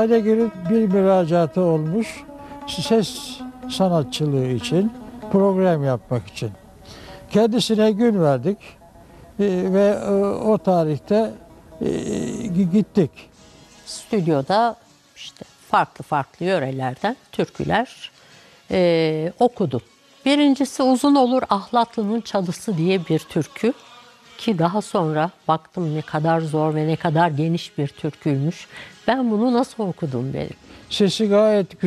Aydegir'in bir müracaatı olmuş ses sanatçılığı için, program yapmak için. Kendisine gün verdik ve o tarihte gittik. Stüdyoda işte farklı farklı yörelerden türküler okudum. Birincisi Uzun Olur Ahlatlı'nın Çalısı diye bir türkü. Ki daha sonra baktım ne kadar zor ve ne kadar geniş bir türküymüş. Ben bunu nasıl okudum dedim. Sesi gayet güzel.